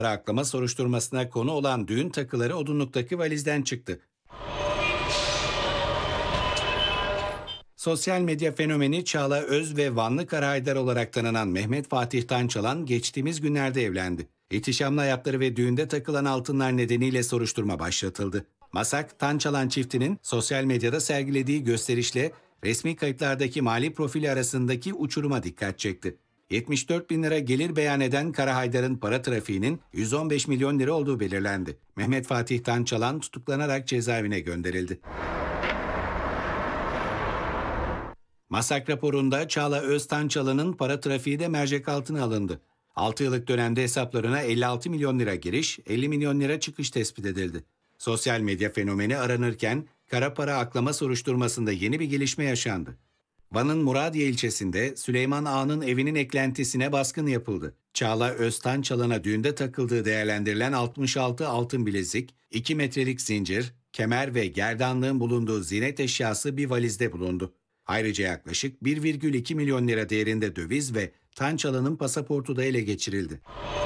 Aklama soruşturmasına konu olan düğün takıları odunluktaki valizden çıktı. Sosyal medya fenomeni Çağla Öz ve Vanlı Karahaydar olarak tanınan Mehmet Fatih Tançalan geçtiğimiz günlerde evlendi. İhtişamlı hayatları ve düğünde takılan altınlar nedeniyle soruşturma başlatıldı. MASAK, Tançalan çiftinin sosyal medyada sergilediği gösterişle resmi kayıtlardaki mali profili arasındaki uçuruma dikkat çekti. 74 bin lira gelir beyan eden Karahaydar'ın para trafiğinin 115 milyon lira olduğu belirlendi. Mehmet Fatih Tançalan tutuklanarak cezaevine gönderildi. MASAK raporunda Çağla Öz Tançalan'ın para trafiği de mercek altına alındı. 6 yıllık dönemde hesaplarına 56 milyon lira giriş, 50 milyon lira çıkış tespit edildi. Sosyal medya fenomeni aranırken kara para aklama soruşturmasında yeni bir gelişme yaşandı. Van'ın Muradiye ilçesinde Süleyman Ağa'nın evinin eklentisine baskın yapıldı. Çağla Öz Tançalan'a düğünde takıldığı değerlendirilen 66 altın bilezik, 2 metrelik zincir, kemer ve gerdanlığın bulunduğu ziynet eşyası bir valizde bulundu. Ayrıca yaklaşık 1,2 milyon lira değerinde döviz ve Tançalan'ın pasaportu da ele geçirildi.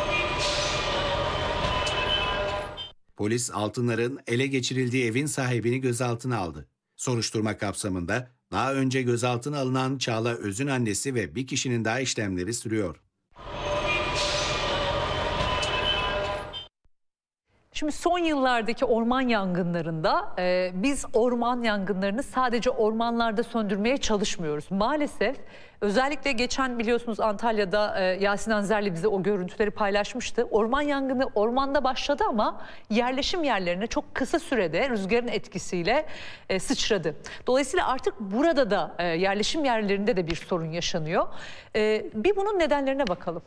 Polis altınların ele geçirildiği evin sahibini gözaltına aldı. Soruşturma kapsamında daha önce gözaltına alınan Çağla Öz'ün annesi ve bir kişinin daha işlemleri sürüyor. Şimdi son yıllardaki orman yangınlarında biz orman yangınlarını sadece ormanlarda söndürmeye çalışmıyoruz. Maalesef özellikle geçen biliyorsunuz Antalya'da Yasin Anzerli bize o görüntüleri paylaşmıştı. Orman yangını ormanda başladı ama yerleşim yerlerine çok kısa sürede rüzgarın etkisiyle sıçradı. Dolayısıyla artık burada da yerleşim yerlerinde de bir sorun yaşanıyor. Bir bunun nedenlerine bakalım.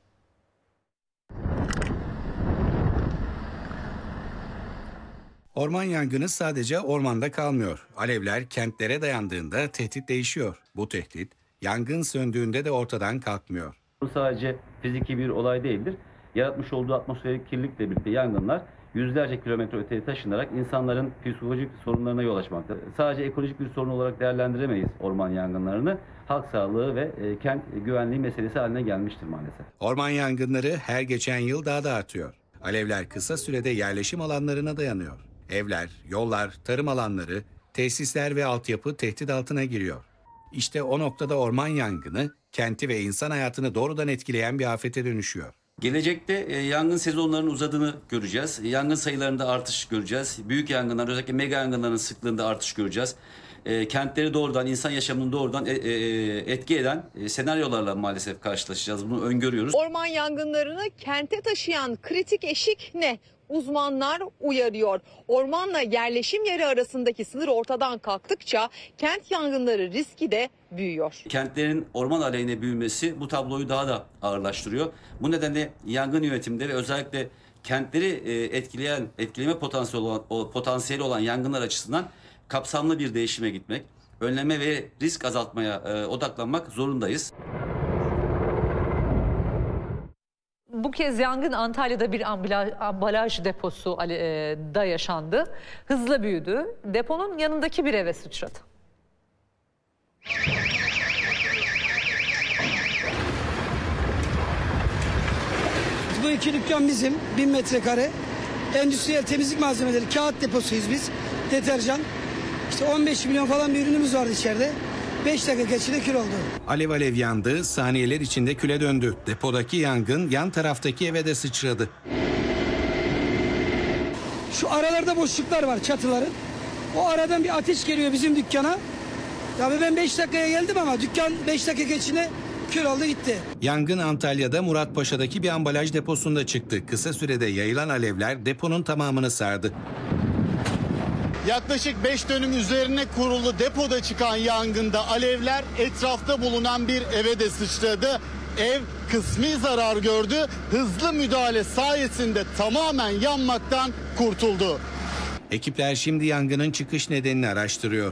Orman yangını sadece ormanda kalmıyor. Alevler kentlere dayandığında tehdit değişiyor. Bu tehdit yangın söndüğünde de ortadan kalkmıyor. Bu sadece fiziki bir olay değildir. Yaratmış olduğu atmosferik kirlilikle birlikte yangınlar yüzlerce kilometre öteye taşınarak insanların psikolojik sorunlarına yol açmakta. Sadece ekolojik bir sorun olarak değerlendiremeyiz orman yangınlarını. Halk sağlığı ve kent güvenliği meselesi haline gelmiştir maalesef. Orman yangınları her geçen yıl daha da artıyor. Alevler kısa sürede yerleşim alanlarına dayanıyor. Evler, yollar, tarım alanları, tesisler ve altyapı tehdit altına giriyor. İşte o noktada orman yangını, kenti ve insan hayatını doğrudan etkileyen bir afete dönüşüyor. Gelecekte yangın sezonlarının uzadığını göreceğiz. Yangın sayılarında artış göreceğiz. Büyük yangınlar, özellikle mega yangınların sıklığında artış göreceğiz. Kentleri doğrudan, insan yaşamını doğrudan etki eden senaryolarla maalesef karşılaşacağız. Bunu öngörüyoruz. Orman yangınlarını kente taşıyan kritik eşik ne? Uzmanlar uyarıyor. Ormanla yerleşim yeri arasındaki sınır ortadan kalktıkça kent yangınları riski de büyüyor. Kentlerin orman aleyhine büyümesi bu tabloyu daha da ağırlaştırıyor. Bu nedenle yangın yönetiminde ve özellikle kentleri etkileme potansiyeli olan yangınlar açısından kapsamlı bir değişime gitmek, önleme ve risk azaltmaya odaklanmak zorundayız. Bu kez yangın Antalya'da bir ambalaj deposu da yaşandı. Hızla büyüdü. Deponun yanındaki bir eve sıçradı. Bu iki dükkan bizim, 1000 metrekare. Endüstriyel temizlik malzemeleri, kağıt deposuyuz biz. Deterjan. İşte 15 milyon falan bir ürünümüz vardı içeride. 5 dakika içinde kül oldu. Alev alev yandı, saniyeler içinde küle döndü. Depodaki yangın yan taraftaki eve de sıçradı. Şu aralarda boşluklar var, çatıların. O aradan bir ateş geliyor bizim dükkana. Tabii ben 5 dakikaya geldim ama dükkan 5 dakika içinde kül oldu gitti. Yangın Antalya'da Muratpaşa'daki bir ambalaj deposunda çıktı. Kısa sürede yayılan alevler deponun tamamını sardı. Yaklaşık 5 dönüm üzerine kurulu depoda çıkan yangında alevler etrafta bulunan bir eve de sıçradı. Ev kısmi zarar gördü. Hızlı müdahale sayesinde tamamen yanmaktan kurtuldu. Ekipler şimdi yangının çıkış nedenini araştırıyor.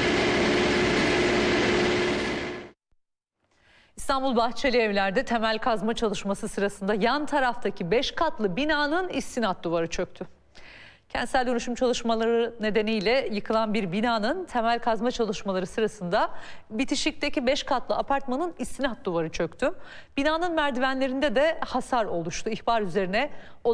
İstanbul Bahçeli Evler'de temel kazma çalışması sırasında yan taraftaki 5 katlı binanın istinat duvarı çöktü. Kentsel dönüşüm çalışmaları nedeniyle yıkılan bir binanın temel kazma çalışmaları sırasında bitişikteki 5 katlı apartmanın istinat duvarı çöktü. Binanın merdivenlerinde de hasar oluştu. İhbar üzerine